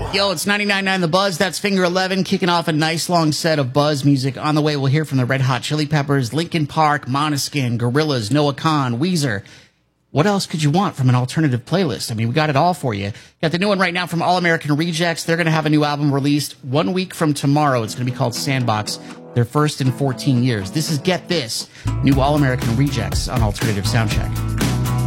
Yo, it's 99.9 The Buzz. That's Finger 11 kicking off a nice long set of Buzz music. On the way, we'll hear from the Red Hot Chili Peppers, Linkin Park, Måneskin, Gorillaz, Noah Kahan, Weezer. What else could you want from an alternative playlist? I mean, we got it all for you. Got the new one right now from All American Rejects. They're going to have a new album released 1 week from tomorrow. It's going to be called Sandbox, their first in 14 years. This is Get This, new All American Rejects on Alternative Soundcheck.